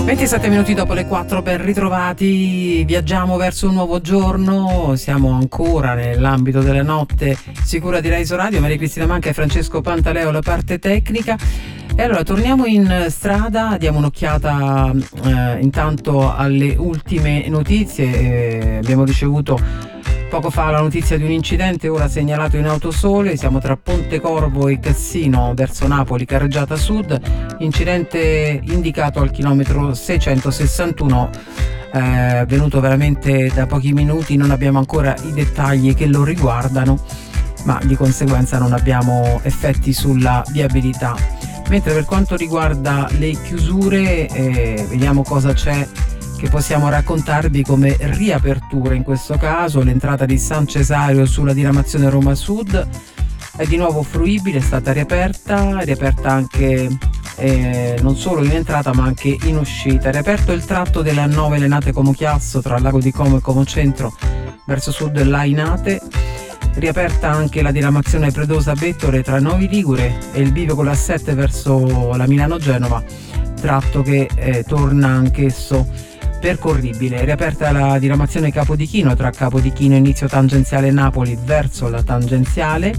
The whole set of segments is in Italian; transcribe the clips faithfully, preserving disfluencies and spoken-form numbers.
ventisette minuti dopo le quattro, ben ritrovati. Viaggiamo verso un nuovo giorno, siamo ancora nell'ambito della notte sicura di Reiso Radio. Maria Cristina Manca e Francesco Pantaleo la parte tecnica. E allora torniamo in strada, diamo un'occhiata eh, intanto alle ultime notizie. Eh, abbiamo ricevuto poco fa la notizia di un incidente ora segnalato in Autosole. Siamo tra Pontecorvo e Cassino verso Napoli, carreggiata sud. Incidente indicato al chilometro seicentosessantuno, eh, avvenuto veramente da pochi minuti. Non abbiamo ancora i dettagli che lo riguardano, ma di conseguenza non abbiamo effetti sulla viabilità. Mentre per quanto riguarda le chiusure, eh, vediamo cosa c'è che possiamo raccontarvi come riapertura. In questo caso l'entrata di San Cesario sulla diramazione Roma Sud è di nuovo fruibile, è stata riaperta, riaperta anche eh, non solo in entrata ma anche in uscita. È riaperto il tratto della nove Lenate Como Chiasso tra Lago di Como e Como Centro verso sud Lainate. Riaperta anche la diramazione Predosa Bettore tra Novi Ligure e il bivio con la sette verso la Milano Genova, tratto che eh, torna anch'esso percorribile. Riaperta la diramazione Capodichino tra Capodichino inizio tangenziale Napoli verso la tangenziale,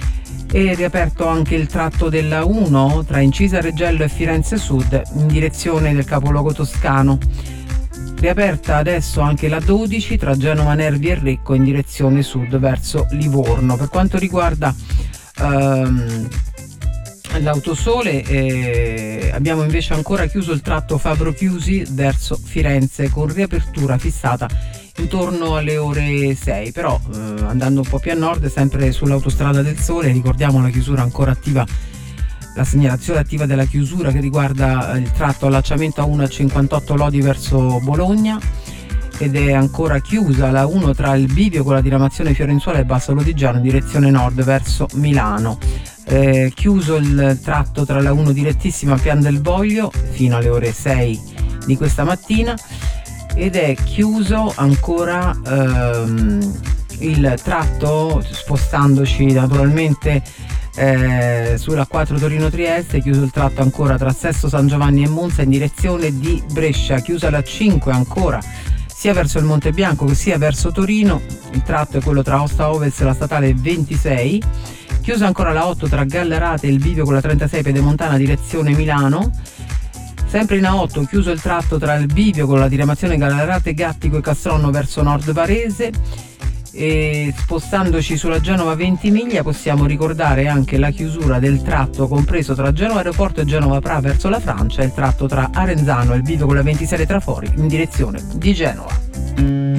e riaperto anche il tratto della uno tra Incisa Reggello e Firenze Sud in direzione del capoluogo toscano. Riaperta adesso anche la dodici tra Genova Nervi e Recco in direzione sud verso Livorno. Per quanto riguarda ehm, l'Autosole, eh, abbiamo invece ancora chiuso il tratto Fabro Chiusi verso Firenze con riapertura fissata intorno alle ore sei, però eh, andando un po' più a nord, sempre sull'autostrada del Sole, ricordiamo la chiusura ancora attiva, la segnalazione attiva della chiusura che riguarda il tratto allacciamento A uno a cinquantotto Lodi verso Bologna, ed è ancora chiusa la uno tra il bivio con la diramazione Fiorenzuola e Basso Lodigiano in direzione nord verso Milano. Eh, chiuso il tratto tra la uno direttissima Pian del Voglio fino alle ore sei di questa mattina, ed è chiuso ancora ehm, il tratto, spostandoci naturalmente eh, sulla quattro Torino-Trieste, chiuso il tratto ancora tra Sesto San Giovanni e Monza in direzione di Brescia, chiusa la cinque ancora sia verso il Monte Bianco che sia verso Torino, il tratto è quello tra Aosta Ovest e la statale ventisei. Chiusa ancora la otto tra Gallarate e il bivio con la trentasei Pedemontana direzione Milano. Sempre in A otto chiuso il tratto tra il bivio con la diramazione Gallarate Gattico e Castronno verso nord Varese. E spostandoci sulla Genova Ventimiglia possiamo ricordare anche la chiusura del tratto compreso tra Genova Aeroporto e Genova Pra verso la Francia, il tratto tra Arenzano e il bivio con la ventisei Trafori in direzione di Genova.